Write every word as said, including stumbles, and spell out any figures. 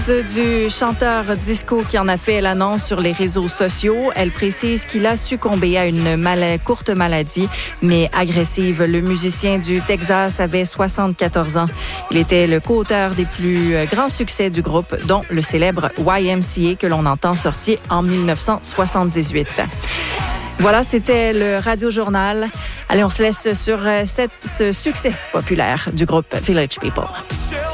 Du chanteur disco qui en a fait l'annonce sur les réseaux sociaux. Elle précise qu'il a succombé à une mal- courte maladie, mais agressive. Le musicien du Texas avait soixante-quatorze ans. Il était le co-auteur des plus grands succès du groupe, dont le célèbre Y M C A que l'on entend sorti en dix-neuf cent soixante-dix-huit. Voilà, c'était le Radio Journal. Allez, on se laisse sur cette, ce succès populaire du groupe Village People.